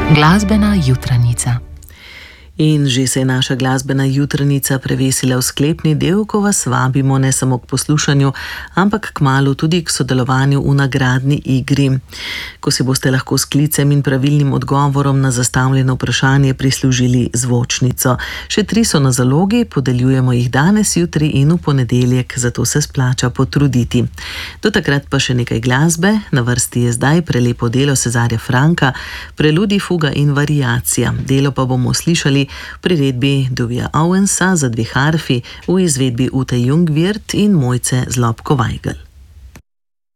Glasbena jutranica. In že se je naša glasbena jutranica prevesila v sklepni del, ko vas vabimo ne samo k poslušanju, ampak kmalu tudi k sodelovanju v nagradni igri. Ko si boste lahko s klicem in pravilnim odgovorom na zastavljeno vprašanje prislužili zvočnico. Še 3 so na zalogi, podeljujemo jih danes, jutri in v ponedeljek, zato se splača potruditi. Do takrat pa še nekaj glasbe. Na vrsti je zdaj prelepo delo Cezarja Franka, preludi, fuga in variacija. Delo pa bomo slišali v priredbi Dewija Owensa za 2 harfi v izvedbi Ute Jungwirth in Mojce Zlobko-Weigl.